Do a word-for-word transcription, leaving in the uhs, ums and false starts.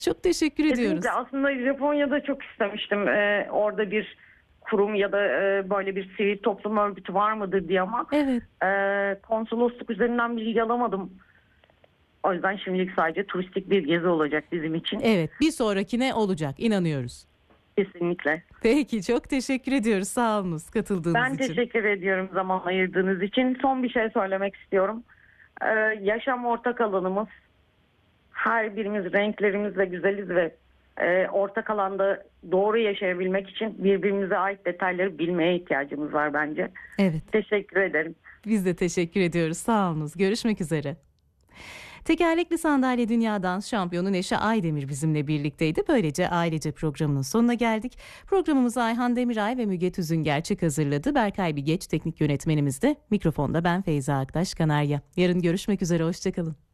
Çok teşekkür ediyoruz. Kesinlikle. Aslında Japonya'da çok istemiştim. Ee, orada bir kurum ya da e, böyle bir sivil toplum örgütü var mıdır diye ama Evet. e, konsolosluk üzerinden bilgi alamadım. O yüzden şimdilik sadece turistik bir gezi olacak bizim için. Evet, bir sonrakine olacak, inanıyoruz. Kesinlikle. Peki, çok teşekkür ediyoruz. Sağ olunuz katıldığınız Ben için. teşekkür ediyorum zaman ayırdığınız için. Son bir şey söylemek istiyorum. Ee, yaşam ortak alanımız. Her birimiz renklerimizle güzeliz ve e, ortak alanda doğru yaşayabilmek için birbirimize ait detayları bilmeye ihtiyacımız var bence. Evet. Teşekkür ederim. Biz de teşekkür ediyoruz. Sağ olunuz. Görüşmek üzere. Tekerlekli sandalye dünya dans şampiyonu Neşe Aydemir bizimle birlikteydi. Böylece ailece programının sonuna geldik. Programımızı Ayhan Demiray ve Müge Tüzün Gerçek hazırladı. Berkay Bigeç teknik yönetmenimiz de. Mikrofonda ben Feyza Aktaş Kanarya. Yarın görüşmek üzere. Hoşçakalın.